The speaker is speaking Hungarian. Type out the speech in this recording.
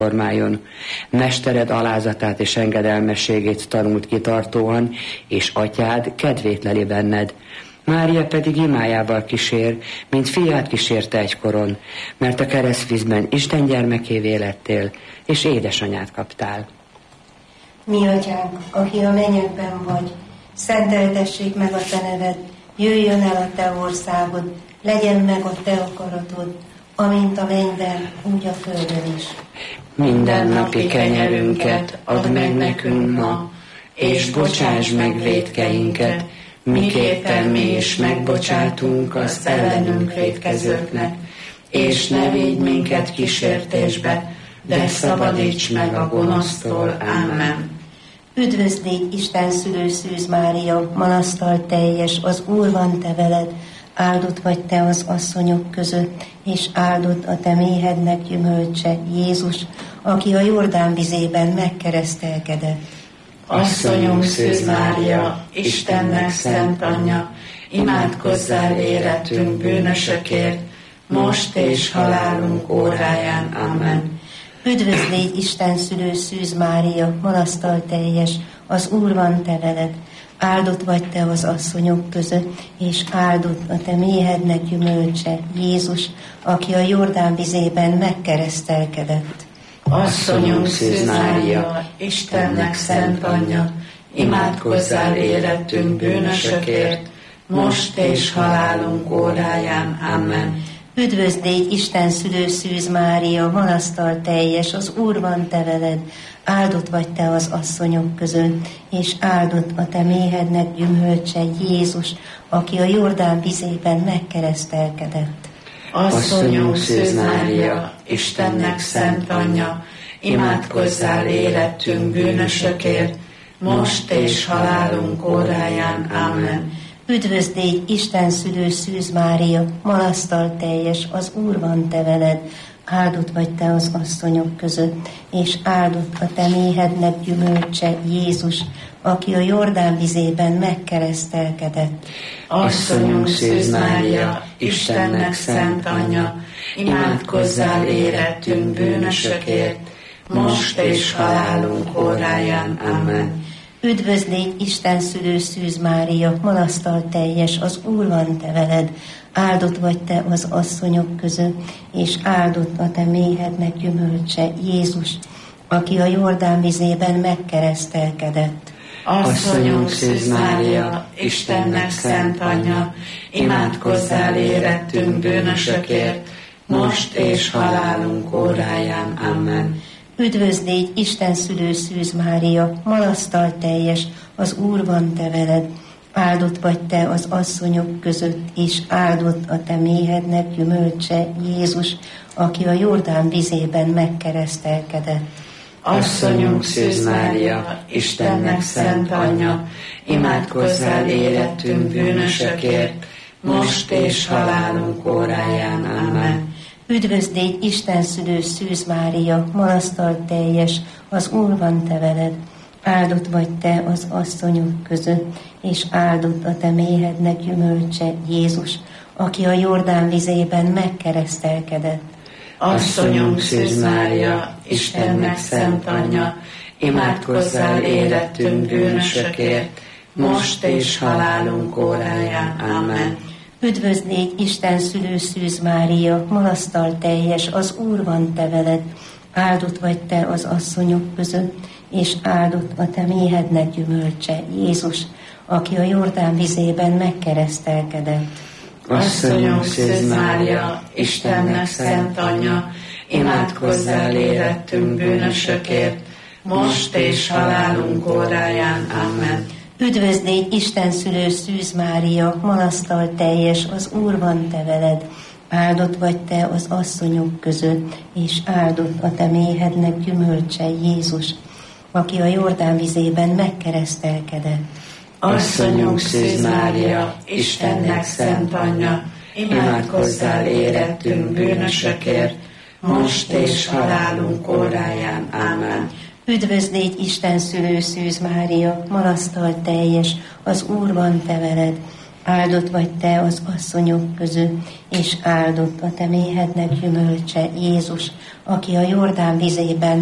formáljon. Mestered alázatát és engedelmességét tanult kitartóan, és atyád kedvét leli benned. Mária pedig imájával kísér, mint fiát kísérte egykoron, mert a keresztvízben Isten gyermekévé lettél, és édesanyát kaptál. Mi atyánk, aki a mennyekben vagy, szenteltessék meg a te neved, jöjjön el a te országod, legyen meg a te akaratod, amint a mennyben, úgy a földön is. Mindennapi kenyerünket add meg nekünk ma, és bocsáss meg vétkeinket, miképpen mi is megbocsátunk az ellenünk vétkezőknek, és ne védj minket kísértésbe, de szabadíts meg a gonosztól. Amen. Üdvözl légy Isten szülő Szűz Mária, manasztal teljes, az Úr van te veled, áldott vagy te az asszonyok között, és áldott a te méhednek gyümölcse, Jézus, aki a Jordán vizében megkeresztelkedett. Asszonyunk Szűz Mária, Istennek szent anyja, imádkozzál érettünk bűnösökért, most és halálunk óráján. Amen. Üdvözl légy Isten szülő Szűz Mária, manasztal teljes, az Úr van te veled, áldott vagy te az asszonyok között, és áldott a te méhednek gyümölcse, Jézus, aki a Jordán vizében megkeresztelkedett. Asszonyunk Szűz Mária, Istennek szent anyja, imádkozzál érettünk bűnösökért, most és halálunk óráján. Amen. Üdvözl légy Isten szülő Szűz Mária, manasztal teljes, az Úr van te veled, áldott vagy te az asszonyok között, és áldott a te méhednek gyümölcse, Jézus, aki a Jordán vizében megkeresztelkedett. Asszonyunk Szűz Mária, Istennek szent anyja, imádkozzál érettünk bűnösökért, most és halálunk óráján. Amen. Üdvözl légy Isten szülő Szűz Mária, manasztal teljes, az Úr van te veled, áldott vagy te az asszonyok között, és áldott a te méhednek gyümölcse, Jézus, aki a Jordán vizében megkeresztelkedett. Asszonyunk Szűz Mária, Istennek szent anyja, imádkozzál érettünk bűnösökért, most és halálunk óráján. Amen. Üdvözl légy Isten szülő Szűz Mária, manasztal teljes, az Úr van te veled, áldott vagy te az asszonyok között, és áldott a te méhednek gyümölcse, Jézus, aki a Jordán vizében megkeresztelkedett. Asszonyunk Szűz Mária, Istennek szent anyja, imádkozzál érettünk bűnösökért, most és halálunk óráján. Amen. Üdvözl légy Isten szülő Szűz Mária, manasztal teljes, az Úr van te veled, áldott vagy te az asszonyok között, és áldott a te méhednek gyümölcse, Jézus, aki a Jordán vizében megkeresztelkedett. Asszonyunk Szűz Mária, Istennek szent anyja, imádkozzál érettünk bűnösökért, most és halálunk óráján. Amen. Üdvözl légy Isten szülő Szűz Mária, manasztal teljes, az Úr van te veled, áldott vagy te az asszonyok között, és áldott a te méhednek gyümölcse, Jézus, aki a Jordán vizében megkeresztelkedett. Asszonyunk Szűz Mária, Istennek szent anyja, imádkozzál érettünk bűnösökért, most és halálunk óráján. Amen. Üdvözl légy Isten szülő Szűz Mária, manasztal teljes, az Úr van te veled, áldott vagy te az asszonyok között, és áldott a te méhednek gyümölcse, Jézus, aki a Jordán vizében megkeresztelkedett. Asszonyunk Szűz Mária, Istennek szent anyja, imádkozzál érettünk bűnösökért, most és halálunk óráján. Amen. Üdvözl légy Isten szülő Szűz Mária, manasztal teljes, az Úr van te veled, áldott vagy te az asszonyok között, és áldott a te méhednek gyümölcse, Jézus, aki a Jordán vizében megkeresztelkedett. Asszonyunk Szűz Mária, Istennek szent anyja, imádkozzál érettünk bűnösökért, most és halálunk óráján. Amen. Üdvözl légy Isten szülő Szűz Mária, manasztal teljes, az Úr van te veled, Áldott vagy te az asszonyok közül, és áldott a te méhednek gyümölcse, Jézus, aki a Jordán vizében